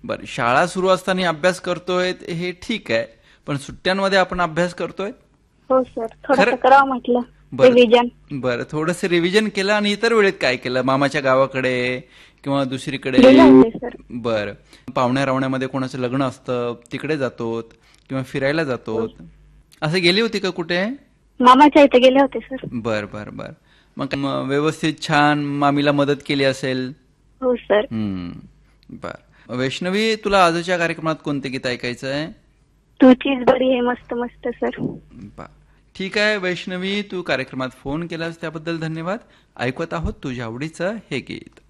बरं, शाळा सुरू असताना अभ्यास करतोय हे ठीक आहे, पण सुट्ट्यांमध्ये आपण अभ्यास करतोय? हो सर, थोडस खरं. करावं म्हटलं बरं. रिव्हिजन. बरं, थोडस रिव्हिजन केलं. आणि इतर वेळेत काय केलं? मामाच्या गावाकडे किंवा दुसरीकडे? गेले होते सर. बरं. पाहुण्या रावण्यामध्ये कोणाचं लग्न असतं तिकडे जातो किंवा फिरायला जातो, हो. असं गेली होती का कुठे? मामाच्या इथे गेले होते सर. बर बर बर. मग व्यवस्थित छान मामीला मदत केली असेल. हो सर. बर. वैष्णवी, तुला आजच्या कार्यक्रमात कोणते गीत ऐकायचं आहे? तुझीच बरी आहे मस्त मस्त सर. बर, ठीक आहे वैष्णवी, तू कार्यक्रमात फोन केलास त्याबद्दल धन्यवाद. ऐकत आहोत तुझ्या आवडीचं हे गीत.